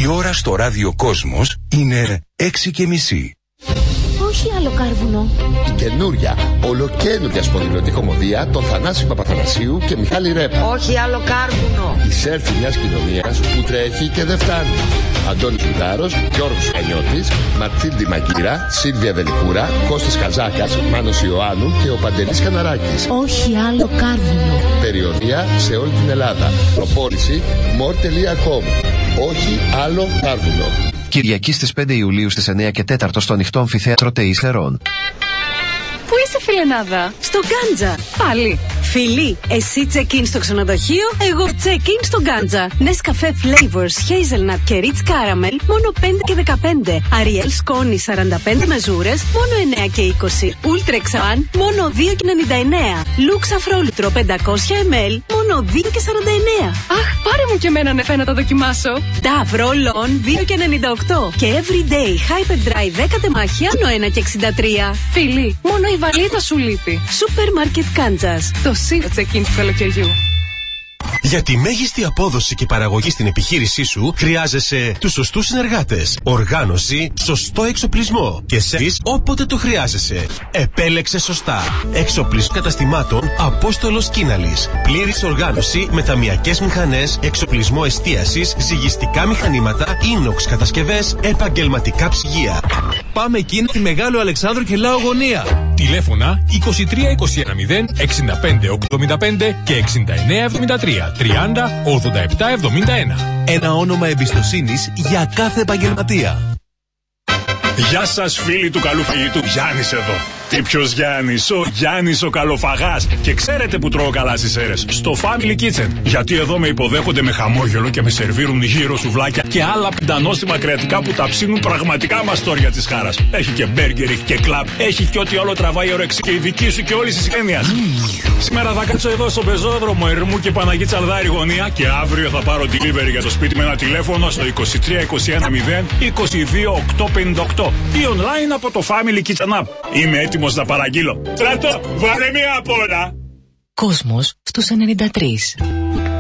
ώρα στο ράδιο Κόσμος είναι 6:30. Όχι άλλο κάρβουνο. Η καινούρια, ολοκαίνουργια σπονδυλωτή κομμωδία των Θανάση Παπαθανασίου και Μιχάλη Ρέπα. Όχι άλλο κάρβουνο. Η σέλφη μιας κοινωνίας που τρέχει και δεν φτάνει. Αντώνης Ζουδάρος, Γιώργος Πανιώτης, Μαρτσίλντι Μαγκύρα, Σίλβια Βελικούρα, Κώστας Καζάκας, Μάνος Ιωάννου και ο Παντελής Καναράκης. Όχι άλλο κάρβουνο. Περιοδία σε όλη την Ελλάδα. Προπόνηση more.com. Όχι άλλο κάρβουνο. Κυριακή στις 5 Ιουλίου στις 9 και 4 στο ανοιχτό αμφιθέατρο Τεϊστερών. Πού είσαι, φιλενάδα? Στο Γκάντζα. Πάλι. Φιλί, εσύ check-in στο ξενοδοχείο, εγώ check-in στο Γκάντζα. Nescafé Flavors, Hazelnut και Rich Caramel, μόνο 5 και 15. Ariel Sconi 45 μεζούρες, μόνο 9 και 20. Ultra Exxon, μόνο 2 και 99. Lux Afrolitro 500 ml, μόνο 2 και 49. Αχ, πάρε μου και εμένα νεφέ να τα δοκιμάσω. Dove Roll-On 2 και 98. Και Everyday Hyperdry 10 τεμάχια, μόνο 1 και 63. Φιλί, μόνο η βαλίδα σου λείπει. Σούπερ Μάρκετ Κάντζας. Το σίγουρο check-in του καλοκαιριού. Για τη μέγιστη απόδοση και παραγωγή στην επιχείρησή σου χρειάζεσαι τους σωστούς συνεργάτες, οργάνωση, σωστό εξοπλισμό και σερβις όποτε το χρειάζεσαι. Επέλεξε σωστά. Εξοπλισμό καταστημάτων Απόστολος Κίναλης. Πλήρης οργάνωση με ταμιακές μηχανές, εξοπλισμό εστίασης, ζυγιστικά μηχανήματα, ίνοξ κατασκευές, επαγγελματικά ψυγεία. Πάμε εκείνη τη Μεγάλο Αλεξάνδρου και Λάο Γωνία. Τηλέφωνα 23 21 0 65 85 και 69 73 30 87 71. Ένα όνομα εμπιστοσύνης για κάθε επαγγελματία. Γεια σας φίλοι του καλού φαγητού, Γιάννης εδώ. Τι ποιος Γιάννης? Ο Γιάννης ο καλοφαγάς. Και ξέρετε που τρώω καλά στις αίρες? Στο Family Kitchen. Γιατί εδώ με υποδέχονται με χαμόγελο και με σερβίρουν γύρω σουβλάκια και άλλα πεντανόστιμα κρεατικά που τα ψήνουν πραγματικά μαστόρια της χάρας. Έχει και μπέργκερ, έχει και κλαμπ, έχει και ό,τι όλο τραβάει όρεξη και η δική σου και όλη τη οικογένεια. Σήμερα θα κάτσω εδώ στο πεζόδρομο Ερμού και Παναγή Τσαλδάρη γωνία και αύριο θα πάρω delivery για το σπίτι με ένα τηλέφωνο στο 23 21 0 22 858 ή online από το Family Kitchen App. Είμαι έτοιμος να παραγγείλω. Στράτο, βάλε μία απ' όλα. Κόσμος στους 93.